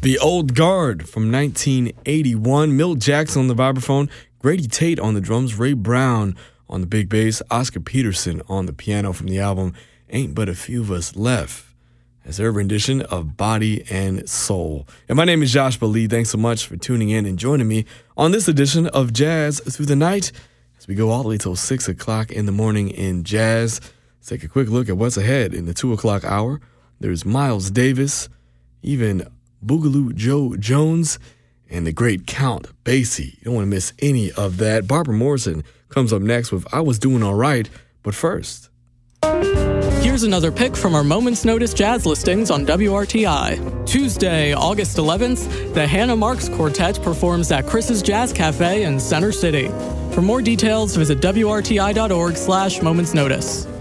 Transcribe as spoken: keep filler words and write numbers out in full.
The Old Guard from nineteen eighty-one. Milt Jackson on the vibraphone, Grady Tate on the drums, Ray Brown on the big bass, Oscar Peterson on the piano from the album Ain't But a Few of Us Left. That's their rendition of Body and Soul. And my name is Joshua Lee. Thanks so much for tuning in and joining me on this edition of Jazz Through the Night as we go all the way till six o'clock in the morning in jazz. Let's take a quick look at what's ahead in the two o'clock hour. There's Miles Davis, even Boogaloo Joe Jones, and the great Count Basie. You don't want to miss any of that. Barbara Morrison comes up next with I Was Doing All Right, but first. Here's another pick from our Moment's Notice jazz listings on W R T I. Tuesday, August eleventh, the Hannah Marks Quartet performs at Chris's Jazz Cafe in Center City. For more details, visit W R T I dot org slash Moment's Notice.